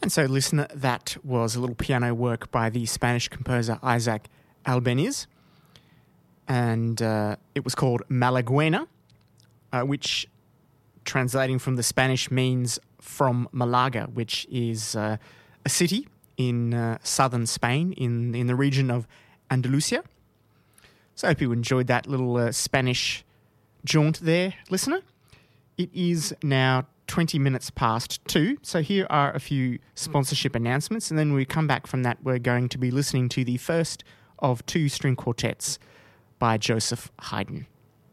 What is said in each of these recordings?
And so, listener, that was a little piano work by the Spanish composer Isaac Albeniz. And it was called Malaguena, which, translating from the Spanish, means from Malaga, which is a city in southern Spain in the region of Andalusia. So I hope you enjoyed that little Spanish jaunt there, listener. It is now 20 minutes past 2, so here are a few sponsorship announcements, and then when we come back from that, we're going to be listening to the first of 2 string quartets by Joseph Haydn.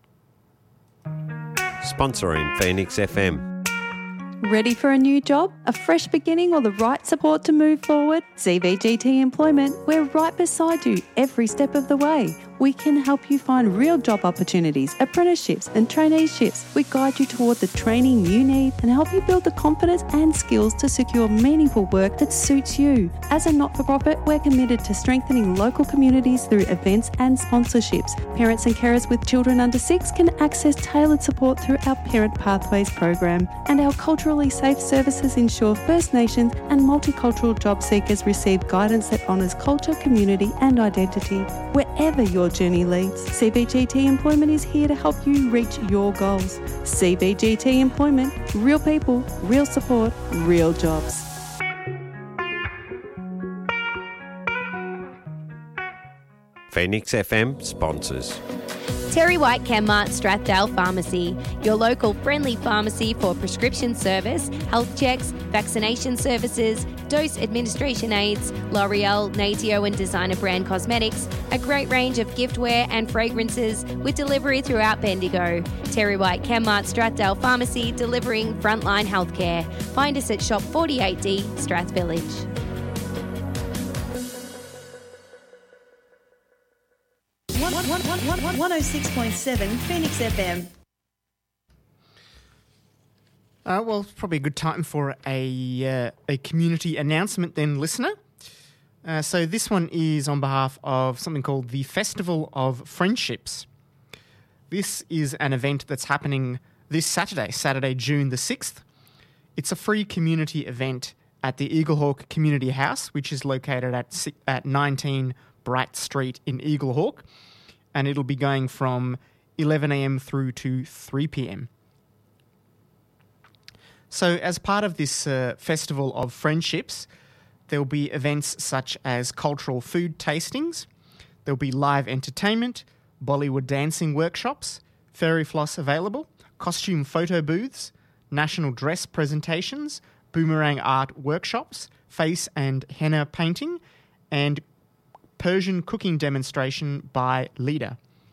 Sponsoring Phoenix FM. Ready for a new job, a fresh beginning, or the right support to move forward? CVGT Employment, we're right beside you every step of the way. We can help you find real job opportunities, apprenticeships and traineeships. We guide you toward the training you need and help you build the confidence and skills to secure meaningful work that suits you. As a not-for-profit, we're committed to strengthening local communities through events and sponsorships. Parents and carers with children under 6 can access tailored support through our Parent Pathways program. And our culturally safe services ensure First Nations and multicultural job seekers receive guidance that honours culture, community and identity. Wherever your journey leads, CVGT Employment is here to help you reach your goals. CVGT Employment, real people, real support, real jobs. Phoenix FM sponsors. Terry White Chemmart Strathdale Pharmacy, your local friendly pharmacy for prescription service, health checks, vaccination services, dose administration aids, L'Oreal, Natio and designer brand cosmetics, a great range of giftware and fragrances with delivery throughout Bendigo. Terry White Chemmart Strathdale Pharmacy, delivering frontline healthcare. Find us at Shop 48D, Strath Village. 106.7 Phoenix FM. Well, it's probably a good time for a community announcement then, listener. So this one is on behalf of something called the Festival of Friendships. This is an event that's happening this Saturday, June the 6th. It's a free community event at the Eaglehawk Community House, which is located at 19 Bright Street in Eaglehawk. And it'll be going from 11 a.m. through to 3 p.m. So as part of this Festival of Friendships, there'll be events such as cultural food tastings, there'll be live entertainment, Bollywood dancing workshops, fairy floss available, costume photo booths, national dress presentations, boomerang art workshops, face and henna painting, and Persian cooking demonstration by Leader.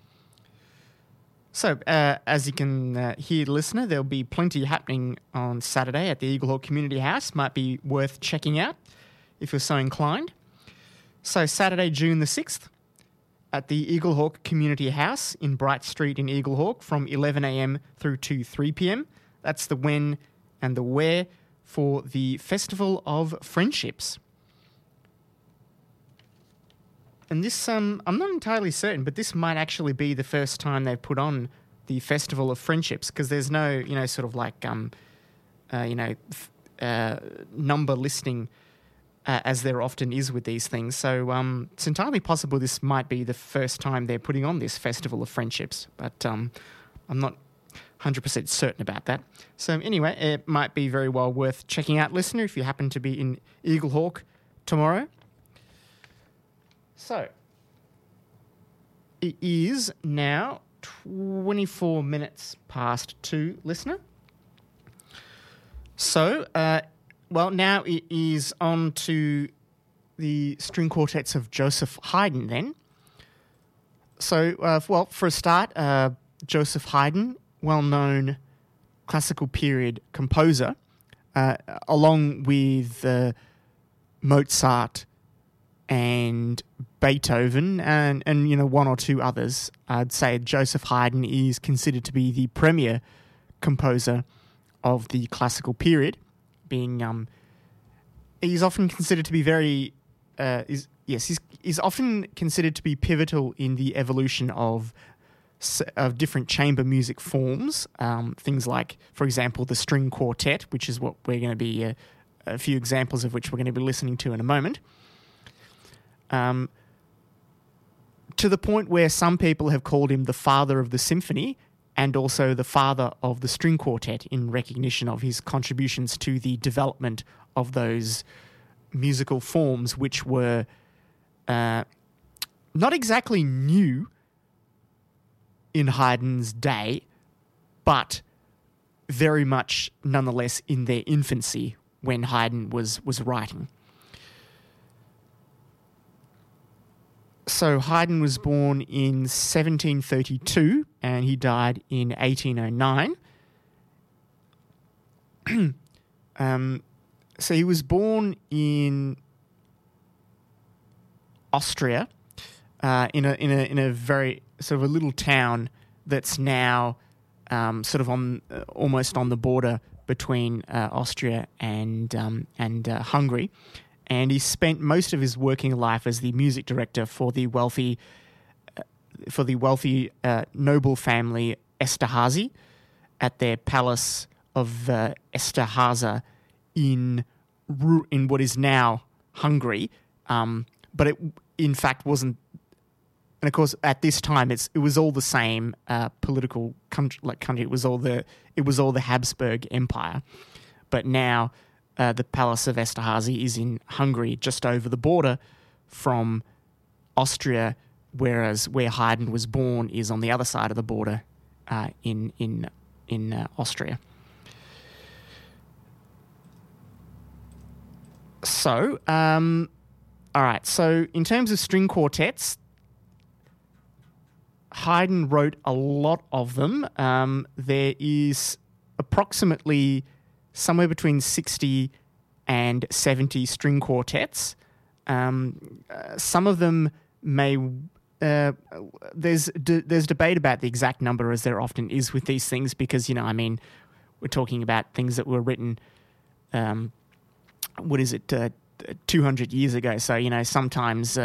So, as you can hear, listener, there'll be plenty happening on Saturday at the Eaglehawk Community House. Might be worth checking out if you're so inclined. So, Saturday, June the 6th, at the Eaglehawk Community House in Bright Street in Eaglehawk from 11 a.m. through to 3 p.m. That's the when and the where for the Festival of Friendships. And this, I'm not entirely certain, but this might actually be the first time they've put on the Festival of Friendships, because there's no, sort of like, number listing as there often is with these things. So it's entirely possible this might be the first time they're putting on this Festival of Friendships, but I'm not 100% certain about that. So anyway, it might be very well worth checking out, listener, if you happen to be in Eaglehawk tomorrow. So, it is now 24 minutes past 2, listener. So, now it is on to the string quartets of Joseph Haydn then. So, for a start, Joseph Haydn, well-known classical period composer, along with Mozart and Beethoven and one or two others. I'd say Joseph Haydn is considered to be the premier composer of the classical period, being he's often considered to be very he's often considered to be pivotal in the evolution of different chamber music forms, things like, for example, the string quartet, which is what we're going to be a few examples of which we're going to be listening to in a moment. To the point where some people have called him the father of the symphony and also the father of the string quartet in recognition of his contributions to the development of those musical forms, which were not exactly new in Haydn's day, but very much nonetheless in their infancy when Haydn was writing. So Haydn was born in 1732 and he died in 1809. So he was born in Austria, in a very sort of a little town that's now sort of on almost on the border between Austria and Hungary. And he spent most of his working life as the music director for the wealthy noble family Esterházy at their palace of Esterháza in what is now Hungary, but it in fact wasn't. And of course, at this time, it was all the same political country. It was all the Habsburg Empire, but now. The Palace of Esterházy is in Hungary, just over the border from Austria, whereas where Haydn was born is on the other side of the border in Austria. So, all right. So, in terms of string quartets, Haydn wrote a lot of them. There is approximately somewhere between 60 and 70 string quartets. Some of them may... there's debate about the exact number, as there often is with these things, because, we're talking about things that were written, 200 years ago. So, sometimes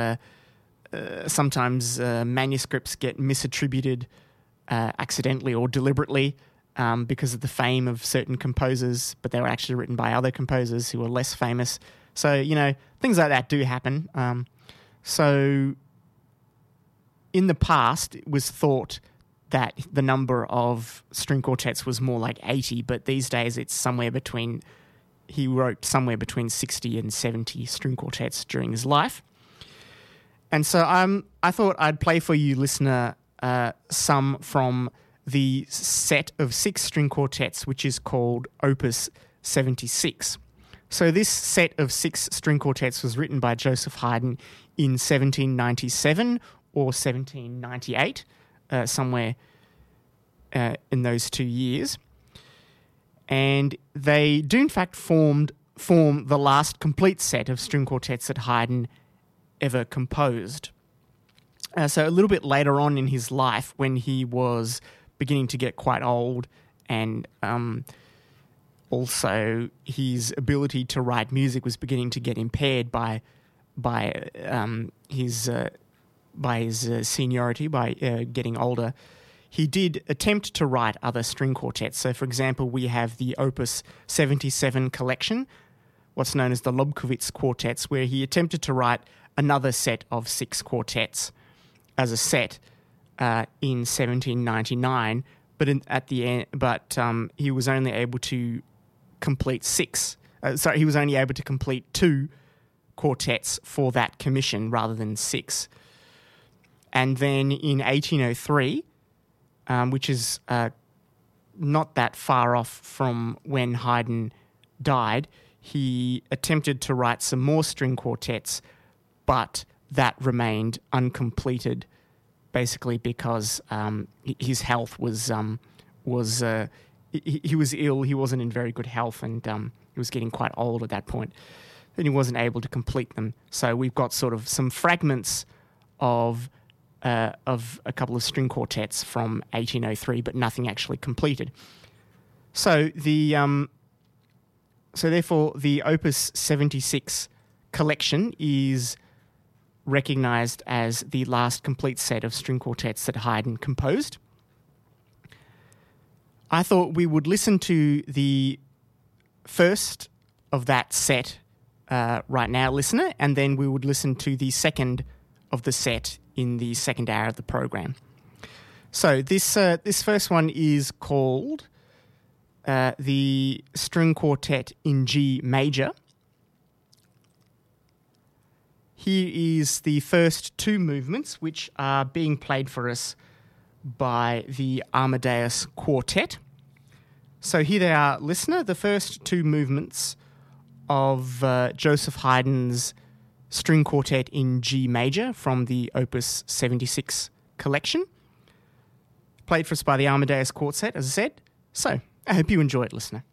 manuscripts get misattributed accidentally or deliberately, because of the fame of certain composers, but they were actually written by other composers who were less famous. So, things like that do happen. So, in the past, it was thought that the number of string quartets was more like 80, but these days he wrote somewhere between 60 and 70 string quartets during his life. And so I thought I'd play for you, listener, some from the set of 6 string quartets, which is called Opus 76. So this set of 6 string quartets was written by Joseph Haydn in 1797 or 1798, somewhere in those 2 years. And they do in fact form the last complete set of string quartets that Haydn ever composed. So a little bit later on in his life, when he was beginning to get quite old, and also his ability to write music was beginning to get impaired by his seniority, by getting older. He did attempt to write other string quartets. So, for example, we have the Opus 77 collection, what's known as the Lobkowitz quartets, where he attempted to write another set of 6 quartets as a set in 1799, but he was only able to complete 6. He was only able to complete 2 quartets for that commission rather than 6. And then in 1803, which is not that far off from when Haydn died, he attempted to write some more string quartets, but that remained uncompleted, basically because his health was he was ill. He wasn't in very good health, and he was getting quite old at that point. Then he wasn't able to complete them. So we've got sort of some fragments of a couple of string quartets from 1803, but nothing actually completed. So therefore the Opus 76 collection is recognised as the last complete set of string quartets that Haydn composed. I thought we would listen to the first of that set right now, listener, and then we would listen to the second of the set in the second hour of the program. So this first one is called the String Quartet in G Major. Here is the first two movements, which are being played for us by the Amadeus Quartet. So here they are, listener, the first two movements of Joseph Haydn's String Quartet in G Major from the Opus 76 collection. Played for us by the Amadeus Quartet, as I said. So, I hope you enjoy it, listener.